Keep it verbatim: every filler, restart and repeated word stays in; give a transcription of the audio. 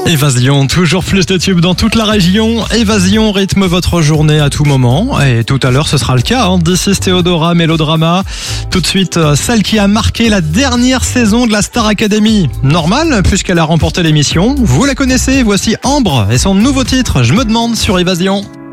Évasion, toujours plus de tubes dans toute la région. Évasion rythme votre journée à tout moment. Et tout à l'heure, ce sera le cas. Hein. This is Théodora, Mélodrama. Tout de suite, celle qui a marqué la dernière saison de la Star Academy. Normal, puisqu'elle a remporté l'émission. Vous la connaissez, voici Ambre et son nouveau titre, Je me demande, sur Évasion.